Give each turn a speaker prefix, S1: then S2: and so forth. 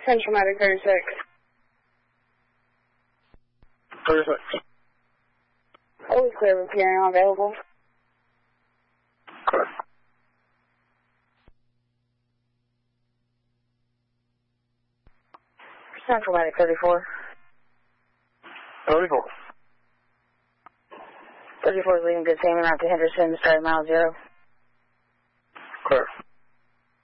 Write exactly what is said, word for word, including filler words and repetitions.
S1: Central Medic thirty-six.
S2: thirty-six.
S1: Always clear with P R N available.
S2: Clear.
S1: Central Medic thirty-four.
S2: thirty-four.
S1: thirty-four is leaving good Salmon Route to Henderson, starting mile zero.
S2: Clear.